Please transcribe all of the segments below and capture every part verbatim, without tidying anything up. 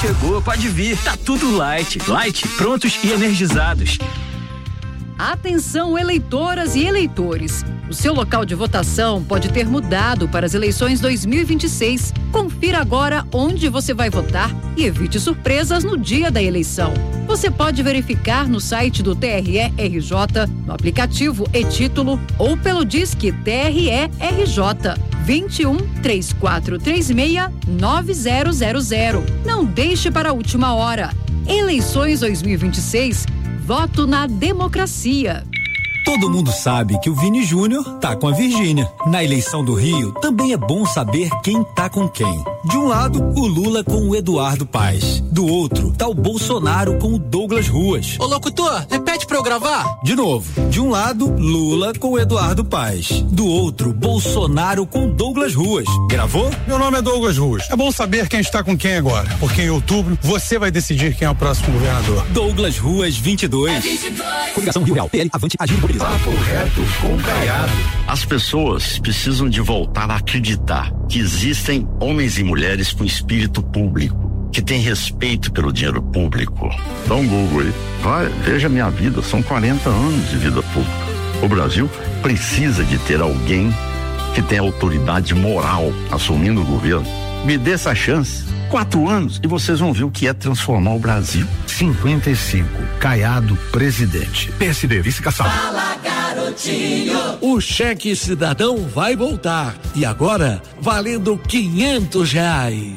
chegou, pode vir. Tá tudo light. Light, prontos e energizados. Atenção, eleitoras e eleitores. O seu local de votação pode ter mudado para as eleições dois mil e vinte e seis. Confira agora onde você vai votar e evite surpresas no dia da eleição. Você pode verificar no site do T R E R J, no aplicativo e-Título ou pelo Disque T R E R J vinte e um, três quatro três seis, nove zero zero zero. Não deixe para a última hora. Eleições dois mil e vinte e seis. Voto na democracia. Todo mundo sabe que o Vini Júnior tá com a Virgínia. Na eleição do Rio, também é bom saber quem tá com quem. De um lado, o Lula com o Eduardo Paes. Do outro, tá o Bolsonaro com o Douglas Ruas. Ô locutor, repete pra eu gravar. De novo, de um lado, Lula com o Eduardo Paes. Do outro, Bolsonaro com o Douglas Ruas. Gravou? Meu nome é Douglas Ruas. É bom saber quem está com quem agora, porque em outubro você vai decidir quem é o próximo governador. Douglas Ruas vinte e dois. É vinte e dois. Coligação Rio Real, P L, Avante, Agir e Mobilizar. Papo reto com Caiado. As pessoas precisam de voltar a acreditar que existem homens e mulheres com espírito público, que têm respeito pelo dinheiro público. Dá um Google aí. Vai, veja minha vida, são quarenta anos de vida pública. O Brasil precisa de ter alguém que tenha autoridade moral assumindo o governo. Me dê essa chance. Quatro anos e vocês vão ver o que é transformar o Brasil. cinquenta e cinco, Caiado, presidente. P S D, vice-cação. Fala, garotinho. O cheque cidadão vai voltar. E agora, valendo quinhentos reais.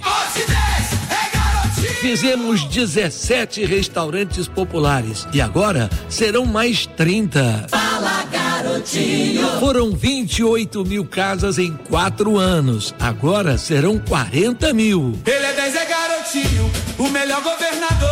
É garotinho. Fizemos dezessete restaurantes populares. E agora serão mais trinta. Fala, garotinho. Foram vinte e oito mil casas em quatro anos. Agora serão quarenta mil. Ele é dez, é garotinho, o melhor governador.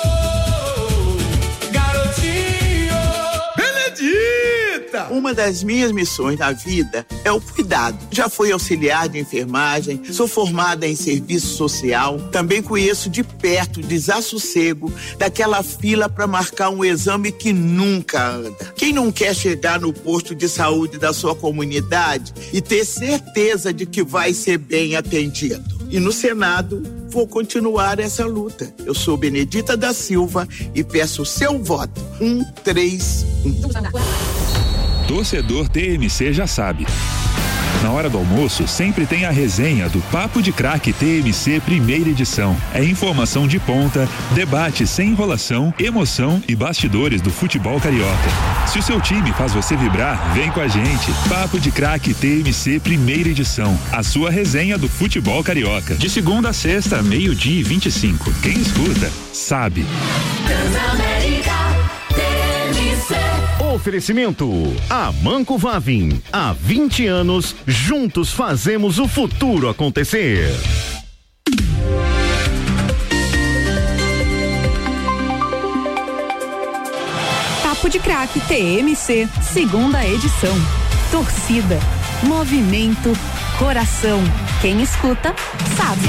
Garotinho. Benedita! Uma das minhas missões na vida é o cuidado. Já fui auxiliar de enfermagem, sou formada em serviço social, também conheço de perto o desassossego daquela fila para marcar um exame que nunca anda. Quem não quer chegar no posto de saúde da sua comunidade e ter certeza de que vai ser bem atendido? E no Senado, vou continuar essa luta. Eu sou Benedita da Silva e peço o seu voto. Um, três, um. Torcedor T M C já sabe. Na hora do almoço, sempre tem a resenha do Papo de Craque T M C primeira edição. É informação de ponta, debate sem enrolação, emoção e bastidores do futebol carioca. Se o seu time faz você vibrar, vem com a gente. Papo de Craque T M C primeira edição. A sua resenha do futebol carioca. De segunda a sexta, meio-dia e vinte e cinco. Quem escuta, sabe. Transamérica, T M C. Oferecimento Amanco Vavin, há vinte anos, juntos fazemos o futuro acontecer. Papo de Craque T M C, segunda edição. Torcida, movimento, coração. Quem escuta, sabe.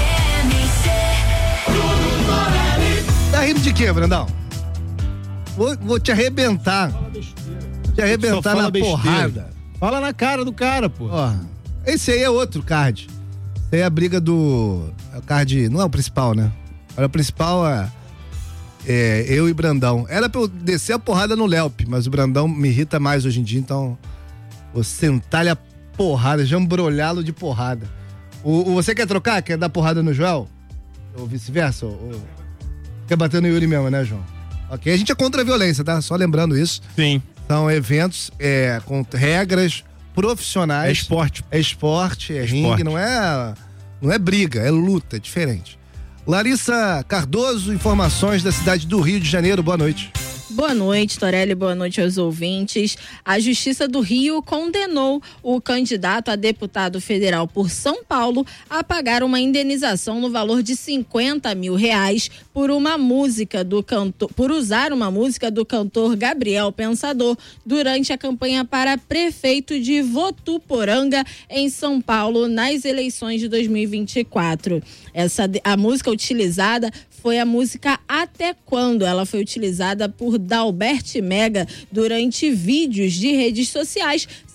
Tá rindo de quê, Brandão? Vou, vou te arrebentar. Te arrebentar na besteira. Porrada. Fala na cara do cara, pô. Ó, esse aí é outro card. Esse aí é a briga do... É o card... Não é o principal, né? Olha, o principal é... É eu e Brandão. Era pra eu descer a porrada no Lelp, mas o Brandão me irrita mais hoje em dia, então... Vou sentar-lhe a porrada, jambrolhá-lo de porrada. O, o, você quer trocar? Quer dar porrada no Joel? Ou vice-versa? Ou, ou... Quer bater no Yuri mesmo, né, João? Ok, a gente é contra a violência, tá? Só lembrando isso. Sim. São eventos é, com regras profissionais. É esporte. É esporte, é esporte. ringue, não é, não é briga, é luta, é diferente. Larissa Cardoso, informações da cidade do Rio de Janeiro, boa noite. Boa noite, Torelli, boa noite aos ouvintes. A Justiça do Rio condenou o candidato a deputado federal por São Paulo a pagar uma indenização no valor de cinquenta mil reais por uma música do cantor, por usar uma música do cantor Gabriel Pensador durante a campanha para prefeito de Votuporanga, em São Paulo, nas eleições de dois mil e vinte e quatro. Essa, a música utilizada foi a música Até Quando. Ela foi utilizada por Dalbert Mega durante vídeos de redes sociais,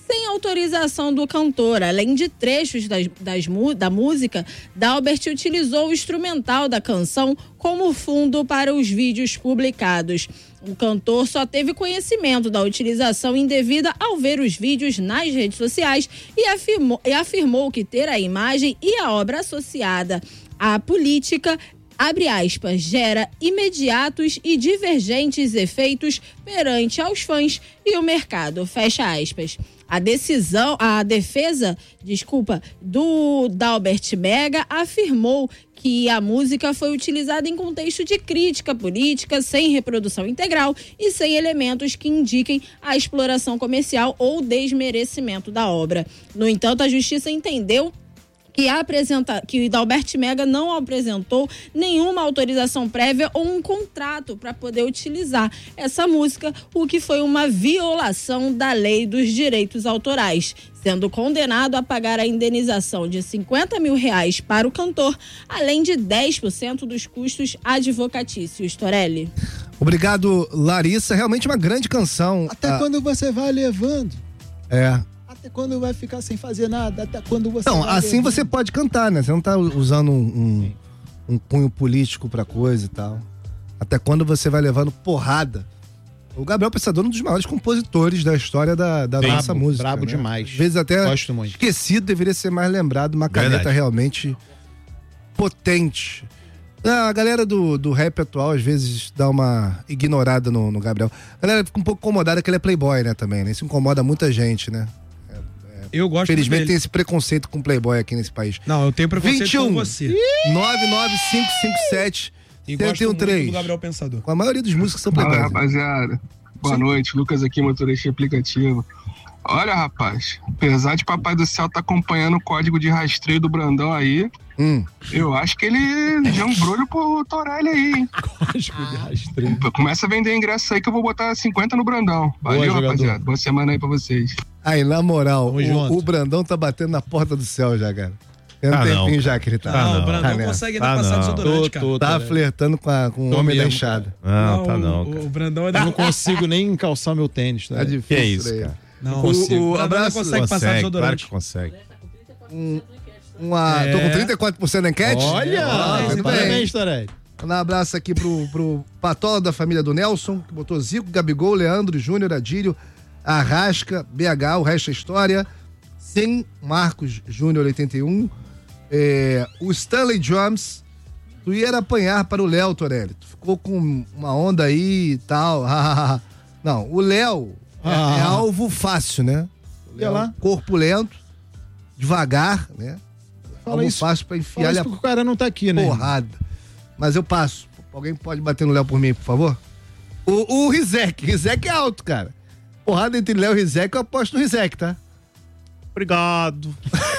sem autorização do cantor. Além de trechos das, das, da música, Dalbert utilizou o instrumental da canção como fundo para os vídeos publicados. O cantor só teve conhecimento da utilização indevida ao ver os vídeos nas redes sociais e afirmou, e afirmou que ter a imagem e a obra associada à política, abre aspas, gera imediatos e divergentes efeitos perante aos fãs e o mercado, fecha aspas. A decisão, a defesa, desculpa, do Dalbert Mega afirmou que a música foi utilizada em contexto de crítica política, sem reprodução integral e sem elementos que indiquem a exploração comercial ou desmerecimento da obra. No entanto, a justiça entendeu que, apresenta, que o Dalbert Mega não apresentou nenhuma autorização prévia ou um contrato para poder utilizar essa música, o que foi uma violação da lei dos direitos autorais, sendo condenado a pagar a indenização de cinquenta mil reais para o cantor, além de dez por cento dos custos advocatícios. Torelli. Obrigado, Larissa. Realmente uma grande canção. Até ah, quando você vai levando? É. Até quando vai ficar sem fazer nada? Até quando você Não, vai assim levando? você pode cantar, né? Você não tá usando um, um, um cunho político pra coisa e tal. Até quando você vai levando porrada. O Gabriel Pensador é um dos maiores compositores da história da, da Brabo, nossa música. brabo né? demais. Às vezes até Gosto muito. esquecido, deveria ser mais lembrado. Uma caneta Verdade. realmente potente. A galera do, do rap atual, às vezes, dá uma ignorada no, no Gabriel. A galera fica um pouco incomodada que ele é playboy, né, também, né? Isso incomoda muita gente, né? Eu gosto Infelizmente dele. tem esse preconceito com playboy aqui nesse país. Não, eu tenho preconceito vinte e um, com você. nove nove cinco cinco sete E gosto sete um muito três. do Gabriel Pensador. Com a maioria dos músicos são Fala, playboys. rapaziada. Boa noite, Lucas aqui, motorista de aplicativo. Olha, rapaz, apesar de Papai do Céu tá acompanhando o código de rastreio do Brandão aí, hum. eu acho que ele já é um brulho pro Torelli aí, hein? Código de rastreio. Começa a vender ingresso aí que eu vou botar cinquenta no Brandão. Valeu, Boa, jogador. rapaziada. Boa semana aí pra vocês. Aí, na moral, o, junto. o Brandão tá batendo na porta do céu já, cara. Tem um Ah, não, tempinho cara. já que ele tá. Não, Ah, o Brandão nessa. consegue ainda passar desodorante, cara. Tô, tô, Tá tô, flertando com, a, com o Tô homem da mesmo, enxada. cara. Não, tá não, o- cara. o Brandão ainda Eu não consigo nem calçar meu tênis. Tá, Tá difícil que é isso, isso aí. cara? Não, Não consigo. O, o Brandão ainda abraço. consegue passar desodorante. Claro que consegue. Um, uma, É. Tô com trinta e quatro por cento na enquete? Olha! Ah, tudo bem. Parabéns, Torelli. Um abraço aqui pro, pro Patola da família do Nelson, que botou Zico, Gabigol, Leandro, Júnior, Adílio, Arrasca, B H, o resto é história. Sim, Marcos Júnior, oitenta e um. É, o Stanley Jones, tu ia apanhar para o Léo, Torelli. Tu ficou com uma onda aí e tal. Não, o Léo é, Ah. é alvo fácil, né? O Ia Léo, lá. corpo lento, devagar, né? Fala alvo isso- fácil pra Fala enfiar isso a porque o cara não tá aqui, né? porrada. Mas eu passo. Alguém pode bater no Léo por mim, por favor? O, o Rizek. Rizek é alto, cara. Porrada entre Léo e Rizek, eu aposto no Rizek, tá? Obrigado.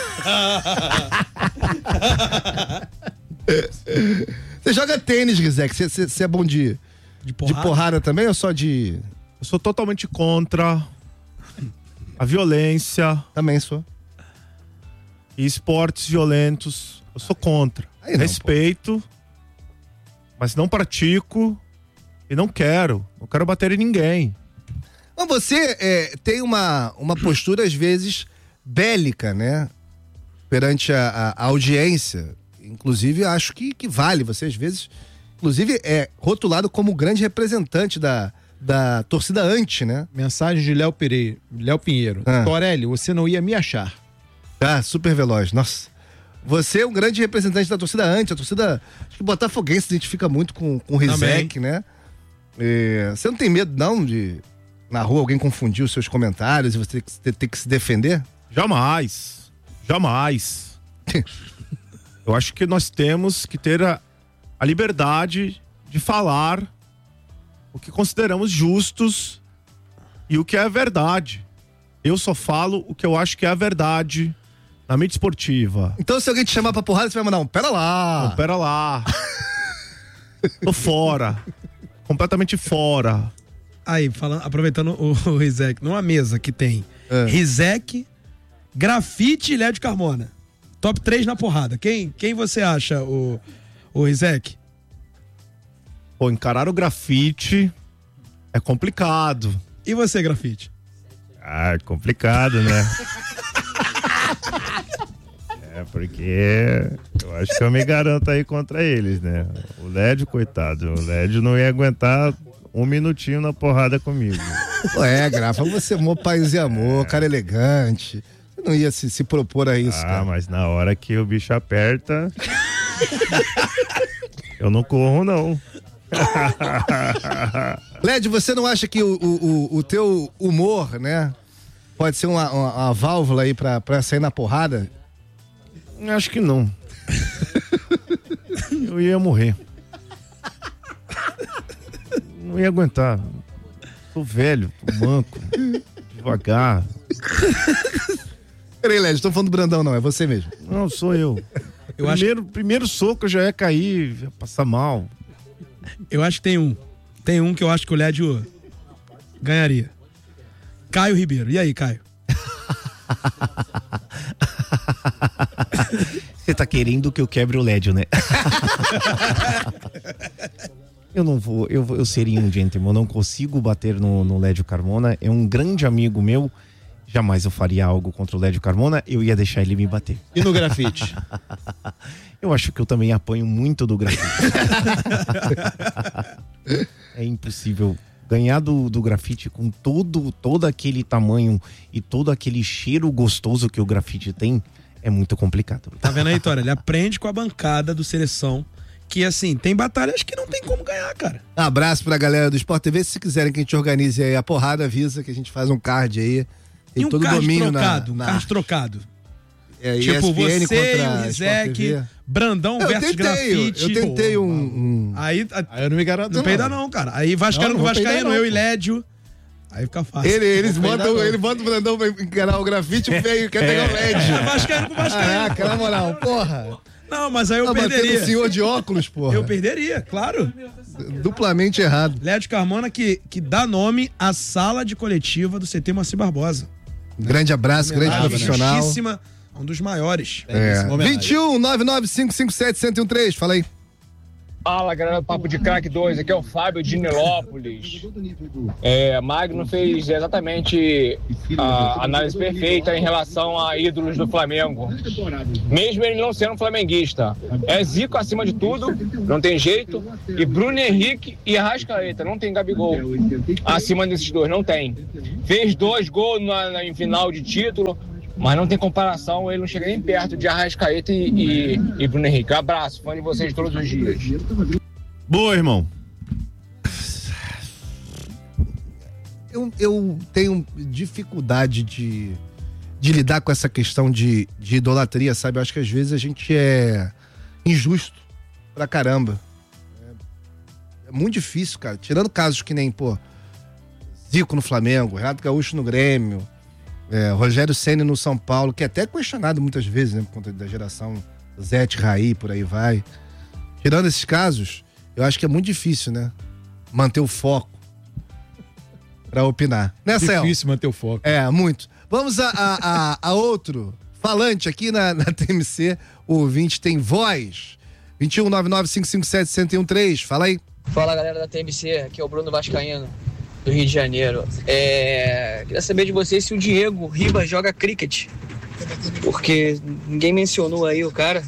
Você joga tênis, Rizek? Você- Você você é bom de, de porrada? porrada também ou só de. Eu sou totalmente contra a violência. Também sou. E esportes violentos. Eu sou contra. Aí não, Respeito, mas não pratico e não quero. Não quero bater em ninguém. Mas você é, tem uma, uma postura, às vezes, bélica, né? Perante a, a- a audiência. Inclusive, acho que, que vale. Você, às vezes, inclusive, é rotulado como grande representante da, da torcida anti, né? Mensagem de Léo Pereira, Léo Pinheiro. Ah. Torelli, você não ia me achar. Ah, super veloz, nossa. Você é um grande representante da torcida anti, a torcida. Acho que o Botafoguense se identifica muito com, com o Rizek, né? É, você não tem medo, não, de na rua alguém confundir os seus comentários e você ter que, ter, ter que se defender? Jamais. Jamais. Eu acho que nós temos que ter a, a liberdade de falar o que consideramos justos e o que é verdade. Eu só falo o que eu acho que é a verdade na mídia esportiva. Então, se alguém te chamar pra porrada, você vai mandar um pera lá. Não, pera lá. Tô fora. Completamente fora. Aí, falando, aproveitando o, o Rizek, numa mesa que tem É. Rizek, Grafite e Léo de Carmona. Top três na porrada. Quem, quem você acha, o, o Rizek? Pô, encarar o grafite é complicado. E você, Grafite? Ah, é complicado, né? É, porque eu acho que eu me garanto aí contra eles, né? O Lédio, coitado, o Lédio não ia aguentar um minutinho na porrada comigo. Ué, Grafa, você é mó paz e amor, cara elegante. Você não ia se, se propor a isso, ah, cara. Mas na hora que o bicho aperta, eu não corro, não. Lédio, você não acha que o, o, o teu humor, né, pode ser uma, uma, uma válvula aí pra, pra sair na porrada? Acho que não. Eu ia morrer. Não ia aguentar. Tô velho, tô manco, devagar. Peraí, Lédio, tô falando do Brandão, não, é você mesmo. Não, sou eu. eu primeiro, acho... primeiro soco eu já ia cair, ia passar mal. Eu acho que tem um. Tem um que eu acho que o Lédio ganharia. Caio Ribeiro. E aí, Caio? Você tá querendo que eu quebre o Lédio, né? Eu não vou, eu, eu seria um gentleman, eu não consigo bater no, no Lédio Carmona, é um grande amigo meu, jamais eu faria algo contra o Lédio Carmona, eu ia deixar ele me bater. E no grafite? Eu acho que eu também apanho muito do grafite. É impossível ganhar do, do grafite com todo, todo aquele tamanho e todo aquele cheiro gostoso que o grafite tem, é muito complicado. Tá vendo aí, Tora? Ele aprende com a bancada do Seleção, que assim, tem batalhas que não tem como ganhar, cara. Abraço pra galera do Sport T V, se quiserem que a gente organize aí a porrada, avisa que a gente faz um card aí. Tem e um todo card domínio trocado, na, um na... card trocado. É, tipo, E S P N você e contra o Rizek, Brandão eu versus tentei, grafite. Eu tentei um, um... Aí, aí eu não me garanto não. Não peida não, cara. Aí Vascaíno com Vascaíno, eu e Lédio. Aí fica fácil. Ele, eles botam, ele bota o Brandão pra encarar o grafite feio, quer pegar o Lédio. É, Vascaíno com Vascaíno. Caraca, na moral, porra. Não, mas aí eu tá perderia. O senhor de óculos, porra. Eu perderia, claro. Duplamente errado. Lédio Carmona que, que dá nome à sala de coletiva do C T Moacir Barbosa. Grande abraço, grande Ah, profissional. Justíssima, um dos maiores. É. vinte e um, nove nove cinco cinco sete, um zero um três, fala aí. Fala, galera do Papo de Crack dois, aqui é o Fábio de Nilópolis. É, Magno fez exatamente a análise perfeita em relação a ídolos do Flamengo. Mesmo ele não sendo flamenguista. É Zico acima de tudo, não tem jeito. E Bruno Henrique e Arrascaeta, não tem Gabigol acima desses dois, não tem. Fez dois gols na, na, em final de título, mas não tem comparação, ele não chega nem perto de Arrascaeta e, e, e Bruno Henrique. Abraço, fã de vocês todos os dias. Boa, irmão. Eu, eu tenho dificuldade de, de lidar com essa questão de, de idolatria, sabe? Eu acho que às vezes a gente é injusto pra caramba. É, é muito difícil, cara. Tirando casos que nem, pô, Zico no Flamengo, Renato Gaúcho no Grêmio, É, Rogério Ceni no São Paulo, que é até questionado muitas vezes, né, por conta da geração Zete, Raí, por aí vai. Tirando esses casos, eu acho que é muito difícil, né, manter o foco pra opinar. Né, Cel? Difícil manter o foco. É, muito. Vamos a, a, a, a outro falante aqui na, na T M C, o ouvinte tem voz. vinte e um, nove nove cinco cinco sete, um zero um três, fala aí. Fala, galera da T M C, aqui é o Bruno Vascaíno, do Rio de Janeiro. É... Queria saber de vocês se o Diego Ribas joga cricket, porque ninguém mencionou aí o cara.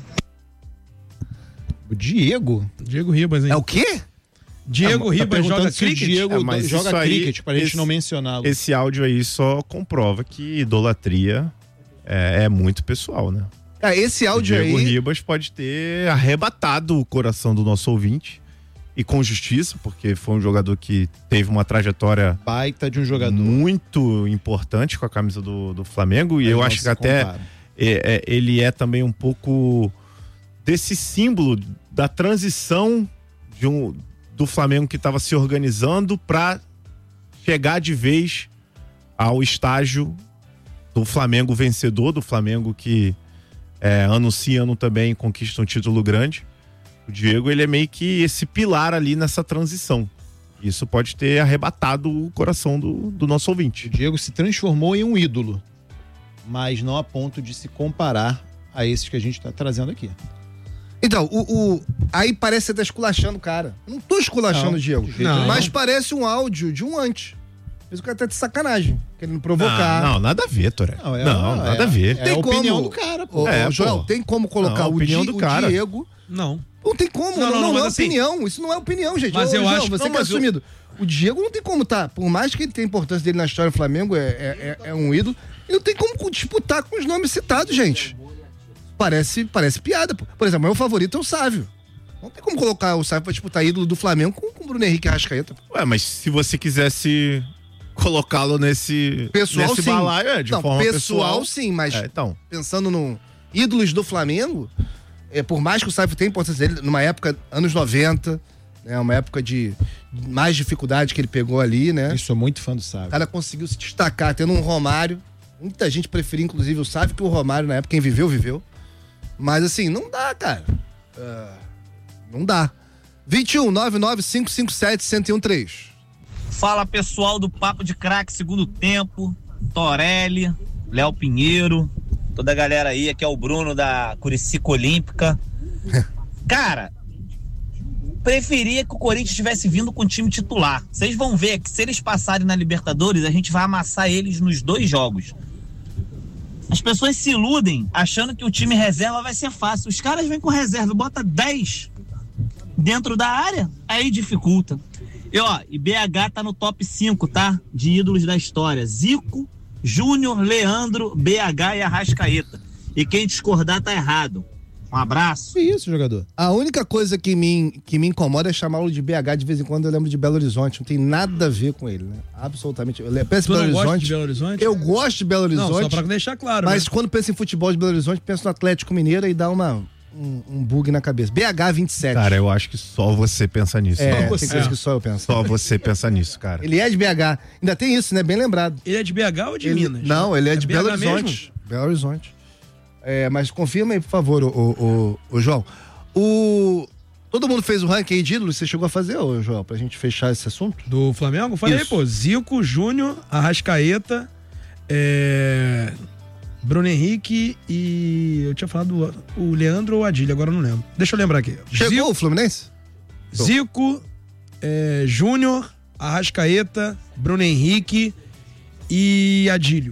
O Diego? Diego Ribas, hein? É o quê? Diego ah, Ribas tá joga se o cricket? Diego Ah, mas joga isso aí, cricket, pra gente esse, não mencioná-lo. Esse áudio aí só comprova que idolatria é, é muito pessoal, né? Ah, esse áudio o Diego aí... Ribas pode ter arrebatado o coração do nosso ouvinte. E com justiça, porque foi um jogador que teve uma trajetória baita de um jogador muito importante com a camisa do, do Flamengo. E Aí eu acho que até é, é, ele é também um pouco desse símbolo da transição de um, do Flamengo que estava se organizando para chegar de vez ao estágio do Flamengo vencedor, do Flamengo que é, ano sim, ano também conquista um título grande. O Diego, ele é meio que esse pilar ali nessa transição. Isso pode ter arrebatado o coração do, do nosso ouvinte. O Diego se transformou em um ídolo, mas não a ponto de se comparar a esses que a gente está trazendo aqui. Então, o, o, aí parece que você tá esculachando o cara. Eu não tô esculachando Não, o Diego. de jeito nenhum. Mas parece um áudio de um antes. Mas o cara tá de sacanagem. querendo provocar. Não, não, nada a ver, Toré. Não, é não a- nada é- a ver. é a opinião do cara, pô. É, Ô, Joel, pô. tem como colocar Não, a o, opinião Di- do o cara. Diego... Não. Não tem como, Não, não, não, não, mas é assim- opinião. Isso não é opinião, gente. Mas Ô, eu Joel, acho- você não, que é mas eu- assumido. O Diego não tem como tá. Por mais que ele tenha a importância dele na história do Flamengo, é, é, é- é um ídolo, ele não tem como disputar com os nomes citados, gente. Parece, parece piada, pô. Por exemplo, meu favorito é o Sávio. Não tem como colocar o Sávio pra disputar ídolo do Flamengo com, com o Bruno Henrique e Arrascaeta. pô. Ué, mas se você quisesse colocá-lo nesse, Pessoal, nesse sim. balaio, é, de não, forma pessoal, pessoal, sim, mas É, então. pensando no ídolos do Flamengo, é, por mais que o Sávio tenha importância dele, numa época, anos noventa, né, uma época de mais dificuldade que ele pegou ali, né? Eu sou muito fã do Sávio. O cara conseguiu se destacar, tendo um Romário. Muita gente preferia, inclusive, o Sávio que o Romário na época. Quem viveu, viveu. Mas assim, não dá, cara. Ah, não dá. vinte e um, nove nove cinco cinco sete, um zero um três. Fala pessoal do Papo de Craque, segundo tempo, Torelli, Léo Pinheiro, toda a galera aí, aqui é o Bruno da Curicica Olímpica. Cara, preferia que o Corinthians tivesse vindo com o time titular. Vocês vão ver que se eles passarem na Libertadores, a gente vai amassar eles nos dois jogos. As pessoas se iludem achando que o time reserva vai ser fácil. Os caras vêm com reserva, bota dez dentro da área, aí dificulta. E ó, e B H tá no top cinco, tá? De ídolos da história. Zico, Júnior, Leandro, B H e Arrascaeta. E quem discordar tá errado. Um abraço. Que isso, jogador? A única coisa que me, que me incomoda é chamá-lo de B H de vez em quando. Eu lembro de Belo Horizonte. Não tem nada a ver com ele, né? Absolutamente. Eu penso Tu em não Belo gosta Horizonte. de Belo Horizonte? Eu gosto de Belo Horizonte. Não, só pra deixar claro. Mas né? quando penso em futebol de Belo Horizonte, penso no Atlético Mineiro e dá uma, um, um bug na cabeça. B H vinte e sete. Cara, eu acho que só você pensa nisso. É, Só tem você. coisa que só eu penso. Só você pensa nisso, cara. Ele é de B H. Ainda tem isso, né? Bem lembrado. Ele é de B H ou de Ele- Minas? Não, ele é, de B Belo H Horizonte. mesmo? Belo Horizonte. É, mas confirma aí, por favor, o, o, o, o João. O... Todo mundo fez o ranking aí de ídolos, você chegou a fazer, ô, João, pra gente fechar esse assunto? Do Flamengo? Falei, Isso. pô, Zico, Júnior, Arrascaeta, é... Bruno Henrique e... Eu tinha falado o Leandro ou o Adílio, agora eu não lembro. Deixa eu lembrar aqui. Chegou Zico, o Fluminense? Zico, é, Júnior, Arrascaeta, Bruno Henrique e Adílio.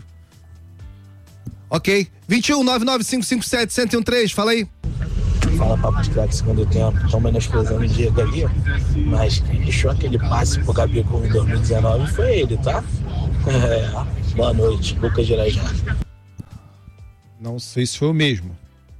Ok. vinte e um, nove nove cinco cinco sete, um zero um três, fala aí. Fala Papo de Craque, segundo tempo, estão menosprezando o Diego ali, mas quem deixou aquele passe pro Gabigol em dois mil e dezenove foi ele, tá? É, boa noite, Lucas Girajá. Não sei se foi o mesmo.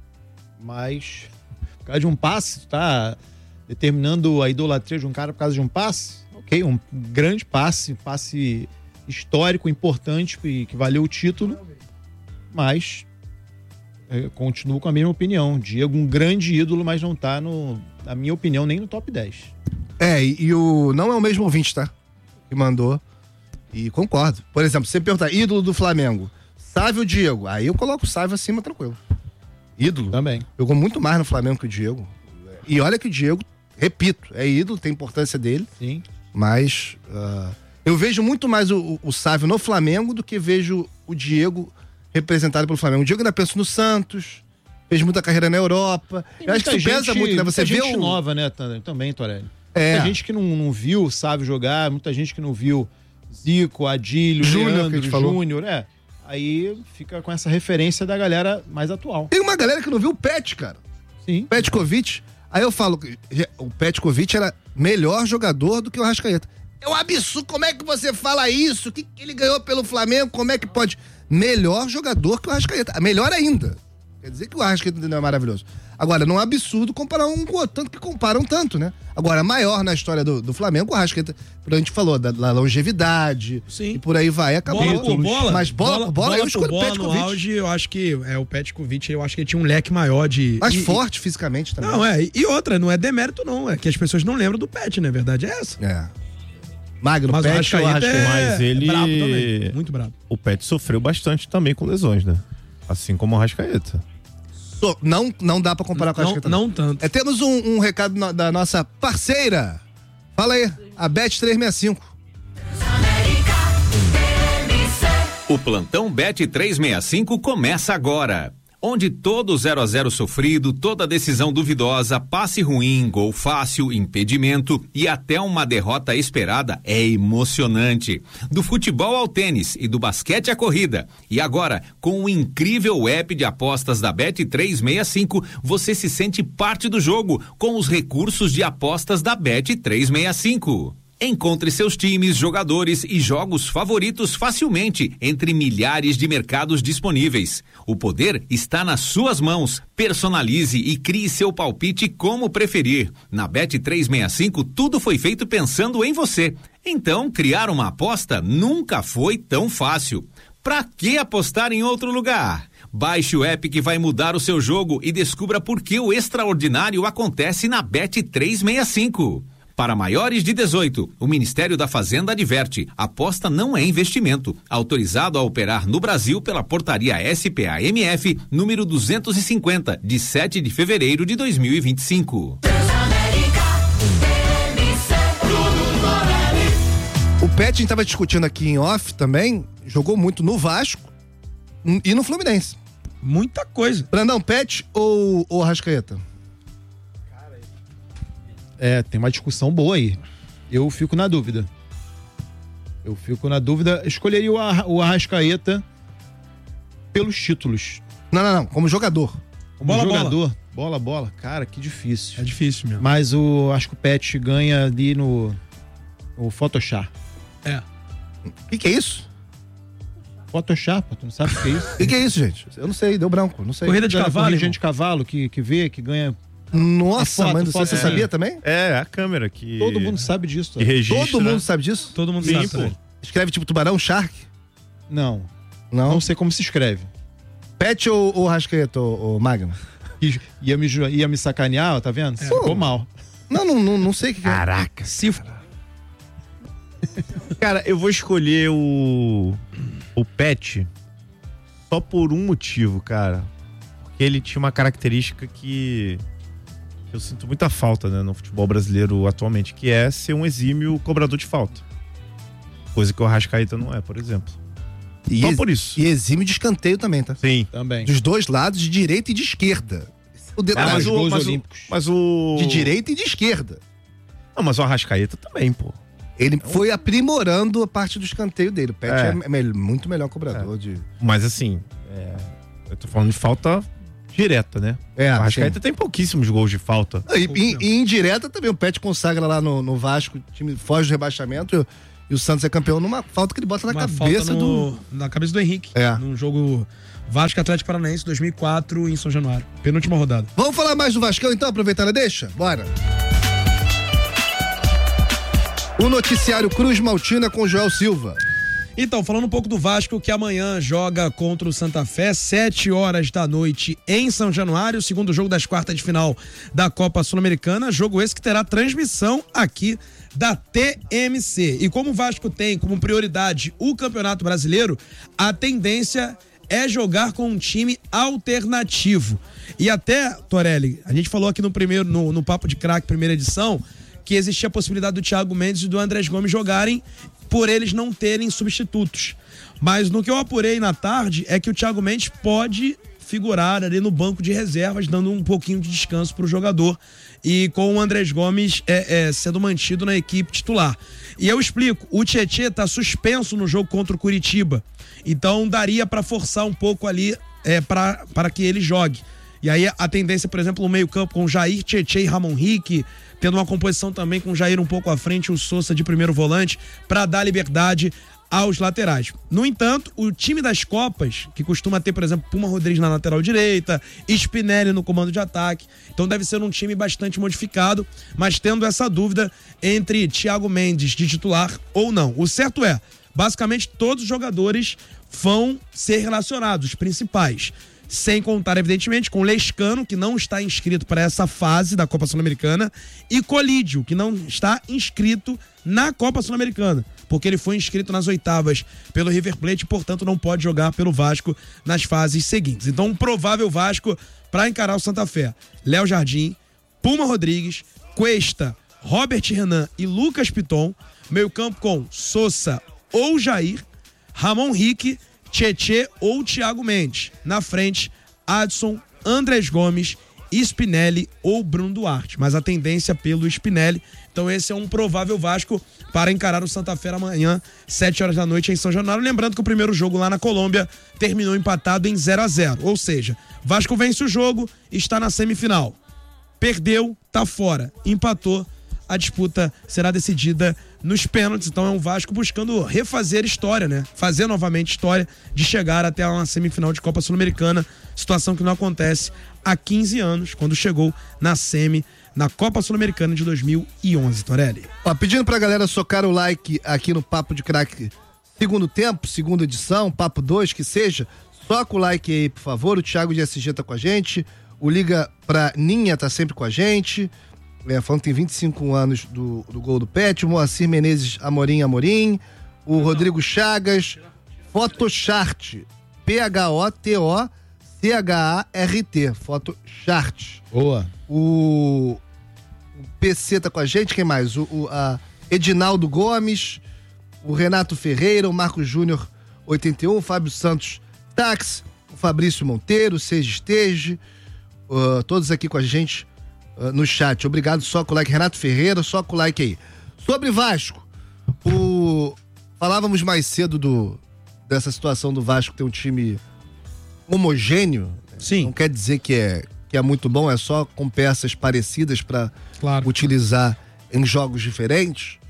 Mas, por causa de um passe, tu tá determinando a idolatria de um cara por causa de um passe? Ok, um grande passe, um passe histórico, importante, que, que valeu o título. Mas, eu continuo com a mesma opinião. Diego, um grande ídolo, mas não tá, no, na minha opinião, nem no top dez. É, e, e o. Não é o mesmo ouvinte, tá? Que mandou. E concordo. Por exemplo, se você perguntar, ídolo do Flamengo, Sávio ou Diego? Aí eu coloco o Sávio acima, tranquilo. Ídolo. Também. Jogou muito mais no Flamengo que o Diego. E olha que o Diego, repito, é ídolo, tem importância dele. Sim. Mas uh, eu vejo muito mais o, o, o Sávio no Flamengo do que vejo o Diego representado pelo Flamengo. O Diego ainda pensa no Santos, fez muita carreira na Europa. Eu acho que isso pesa muito, né? Você muita vê gente o... nova, né, também, Torelli. É. Muita gente que não, não viu o Sávio jogar, muita gente que não viu Zico, Adílio, Júnior, que a Leandro, gente falou. Júnior, é. Aí fica com essa referência da galera mais atual. Tem uma galera que não viu o Pet, cara. Sim. Petkovic. Aí eu falo que o Petkovic era melhor jogador do que o Arrascaeta. É um absurdo, como é que você fala isso? O que, que ele ganhou pelo Flamengo? Como é que pode? Melhor jogador que o Arrascaeta. Melhor ainda. Quer dizer que o Arrascaeta não é maravilhoso. Agora, não é um absurdo comparar um com o outro, tanto que comparam tanto, né? Agora, maior na história do, do Flamengo, o Arrascaeta, por a gente falou, da, da longevidade. Sim. E por aí vai, acabou. Bola por bola. Mas bola, por bola, eu por escolho o bola no Petkovic. auge, eu acho que é o Petkovic, eu acho que ele tinha um leque maior de... Mais e- forte fisicamente também. Não, é. E outra, não é demérito não, é que as pessoas não lembram do Pet, né? A verdade é essa. É. Magno, Mas o Pet, eu Arrascaeta acho é, Mas ele. é brabo também, muito brabo. O Pet sofreu bastante também com lesões, né? Assim como o Arrascaeta. So- Não, não dá pra comparar com a Não- Arrascaeta. não tanto. É, temos um, um recado no- da nossa parceira. Fala aí, a Bet trezentos e sessenta e cinco. O plantão Bet trezentos e sessenta e cinco começa agora. onde todo zero a zero sofrido, toda decisão duvidosa, passe ruim, gol fácil, impedimento e até uma derrota esperada é emocionante. Do futebol ao tênis e do basquete à corrida. E agora, com o incrível app de apostas da Bet trezentos e sessenta e cinco, você se sente parte do jogo com os recursos de apostas da Bet trezentos e sessenta e cinco. Encontre seus times, jogadores e jogos favoritos facilmente entre milhares de mercados disponíveis. O poder está nas suas mãos. Personalize e crie seu palpite como preferir. Na Bet trezentos e sessenta e cinco, tudo foi feito pensando em você. Então, criar uma aposta nunca foi tão fácil. Pra que apostar em outro lugar? Baixe o app que vai mudar o seu jogo e descubra por que o extraordinário acontece na Bet trezentos e sessenta e cinco. Para maiores de dezoito, o Ministério da Fazenda adverte: aposta não é investimento. Autorizado a operar no Brasil pela portaria S P A M F número duzentos e cinquenta, de sete de fevereiro de dois mil e vinte e cinco. O Pet, a gente tava discutindo aqui em off também, jogou muito no Vasco e no Fluminense. Muita coisa. Brandão, Pet ou, ou Arrascaeta? É, tem uma discussão boa aí. Eu fico na dúvida. Eu fico na dúvida. Escolheria o, Ar, o Arrascaeta pelos títulos. Não, não, não. Como jogador. Como bola, jogador. Bola. bola, bola. Cara, que difícil. É difícil mesmo. Mas o, acho que o Pet ganha ali no, no Photoshop. É. O que, que é isso? Photoshop, tu não sabe o que é isso? O que, que é isso, gente? Eu não sei, deu branco. Não sei. Corrida de cavalo, corrida de cavalo que, que vê, que ganha. Nossa, foto, mãe do céu, foto, você é. sabia também? É, a câmera que... Todo mundo sabe disso. Que registra. Todo mundo sabe disso? Todo mundo Sim, sabe. pô. Também. Escreve tipo tubarão, shark? Não. Não? Não sei como se escreve. Pet ou, ou Arrascaeta ou, ou Magno? I- Ia me, ju- ia me sacanear, ó, tá vendo? É. Ficou mal. Não, não, não, não sei o que, que é. Caraca. Se... Cara, eu vou escolher o... o Pet só por um motivo, cara. Porque ele tinha uma característica que... eu sinto muita falta, né, no futebol brasileiro atualmente, que é ser um exímio cobrador de falta. Coisa que o Arrascaeta não é, por exemplo. E Só ex- por isso. E exime de escanteio também, tá? Sim. Também. Dos dois lados, de direita e de esquerda. Esse é o detalhe. Ah, mas, o, gols mas, o, olímpicos. mas o... De direita e de esquerda. Não, mas o Arrascaeta também, pô. Ele foi aprimorando a parte do escanteio dele. O Pet é, É. é me- muito melhor cobrador de... Mas assim, é, eu tô falando de falta direta, né? É, o Arrascaeta sim. tem pouquíssimos gols de falta. E, e, e indireta também, o Pet consagra lá no, no Vasco, o time foge do rebaixamento e o Santos é campeão numa falta que ele bota na Uma cabeça falta no- do... na cabeça do Henrique. É. Num jogo Vasco Atlético Paranaense dois mil e quatro em São Januário. Penúltima rodada. Vamos falar mais do Vascão então, aproveitando a deixa? Bora! O noticiário Cruz Maltina com Joel Silva. Então, falando um pouco do Vasco, que amanhã joga contra o Santa Fé, sete horas da noite em São Januário, segundo jogo das quartas de final da Copa Sul-Americana, jogo esse que terá transmissão aqui da T M C. E como o Vasco tem como prioridade o Campeonato Brasileiro, a tendência é jogar com um time alternativo. E até, Torelli, a gente falou aqui no primeiro, no, no Papo de Craque, primeira edição, que existia a possibilidade do Thiago Mendes e do Andrés Gomes jogarem por eles não terem substitutos. Mas no que eu apurei na tarde é que o Thiago Mendes pode figurar ali no banco de reservas, dando um pouquinho de descanso para o jogador, e com o Andrés Gomes é, é, sendo mantido na equipe titular. E eu explico, o Tietê está suspenso no jogo contra o Curitiba, então daria para forçar um pouco ali é, para que ele jogue. E aí a tendência, por exemplo, no meio-campo com Jair, Tietê e Ramon Rique, tendo uma composição também com o Jair um pouco à frente, o Sousa de primeiro volante, para dar liberdade aos laterais. No entanto, o time das Copas, que costuma ter, por exemplo, Puma Rodrigues na lateral direita, Spinelli no comando de ataque, então deve ser um time bastante modificado, mas tendo essa dúvida entre Thiago Mendes de titular ou não. O certo é, basicamente todos os jogadores vão ser relacionados, os principais. Sem contar, evidentemente, com Lescano, que não está inscrito para essa fase da Copa Sul-Americana, e Colídio, que não está inscrito na Copa Sul-Americana, porque ele foi inscrito nas oitavas pelo River Plate e, portanto, não pode jogar pelo Vasco nas fases seguintes. Então, um provável Vasco para encarar o Santa Fé: Léo Jardim, Puma Rodrigues, Cuesta, Robert Renan e Lucas Piton, meio campo com Sousa ou Jair, Ramon Rique, Tietê ou Thiago Mendes. Na frente, Adson, Andrés Gomes, Spinelli ou Bruno Duarte, mas a tendência pelo Spinelli. Então esse é um provável Vasco para encarar o Santa Fé amanhã, sete horas da noite em São Januário. Lembrando que o primeiro jogo lá na Colômbia terminou empatado em zero a zero, ou seja, Vasco vence o jogo, está na semifinal. Perdeu, tá fora. Empatou, a disputa será decidida nos pênaltis. Então é um Vasco buscando refazer história, né? Fazer novamente história de chegar até uma semifinal de Copa Sul-Americana, situação que não acontece há quinze anos, quando chegou na semi na Copa Sul-Americana de dois mil e onze, Torelli. Ó, pedindo pra galera socar o like aqui no Papo de Craque segundo tempo, segunda edição, Papo dois, que seja, soca o like aí, por favor. O Thiago de S G tá com a gente, o Liga pra Ninha tá sempre com a gente, é, falando que tem vinte e cinco anos do, do gol do Pet, o Moacir Menezes Amorim Amorim, o Rodrigo Chagas, Photochart, P H O T O C H A R T, Photochart. Boa. O, o P C tá com a gente, quem mais? O, o a Edinaldo Gomes, o Renato Ferreira, o Marcos Júnior oitenta e um, o Fábio Santos Táxi, o Fabrício Monteiro, o Seja Estege, uh, todos aqui com a gente uh, no chat. Obrigado, só com o like. Renato Ferreira, só com o like aí. Sobre Vasco, o... falávamos mais cedo do, dessa situação do Vasco ter um time homogêneo. Sim. Não quer dizer que é, que é muito bom, é só com peças parecidas para claro. utilizar em jogos diferentes.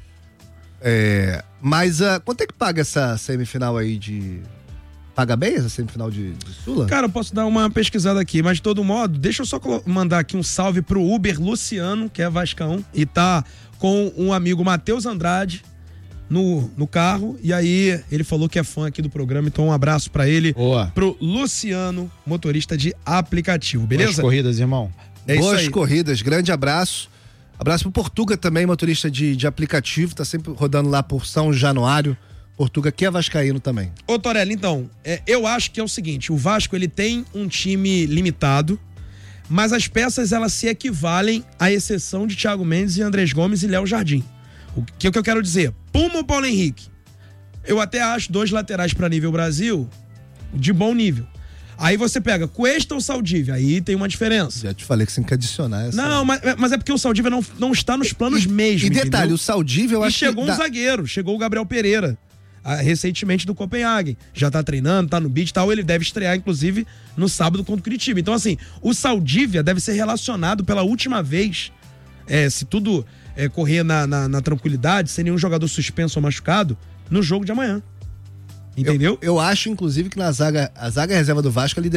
É, mas uh, quanto é que paga essa semifinal aí de... Paga bem essa semifinal de, de Sula? Cara, eu posso dar uma pesquisada aqui, mas de todo modo, deixa eu só mandar aqui um salve pro Uber Luciano, que é vascão, e tá com um amigo Matheus Andrade no, no carro, e aí ele falou que é fã aqui do programa, então um abraço pra ele. Boa. Pro Luciano, motorista de aplicativo, beleza? Boas corridas, irmão. É isso Boas aí. corridas, grande abraço. Abraço pro Portuga também, motorista de, de aplicativo, tá sempre rodando lá por São Januário. Portuga, que é vascaíno também. Ô Torelli, então, é, eu acho que é o seguinte, o Vasco ele tem um time limitado, mas as peças elas se equivalem à exceção de Thiago Mendes e Andrés Gomes e Léo Jardim. O que, o que eu quero dizer? Puma ou Paulo Henrique? Eu até acho dois laterais para nível Brasil de bom nível. Aí você pega Cuesta ou Saldívia, aí tem uma diferença. Já te falei que você tem que adicionar essa. Não, mas, mas é porque o Saldívia não, não está nos planos e, mesmo. E detalhe, entendeu? o Saldívia eu e acho chegou que... um dá... zagueiro, chegou o Gabriel Pereira. Recentemente do Copenhagen, já tá treinando, tá no beat e tal, ele deve estrear inclusive no sábado contra o Curitiba. Então assim, o Saldívia deve ser relacionado pela última vez, é, se tudo é, correr na, na, na tranquilidade, sem nenhum jogador suspenso ou machucado, no jogo de amanhã. Entendeu? Eu, eu acho inclusive que na zaga, a zaga reserva do Vasco, a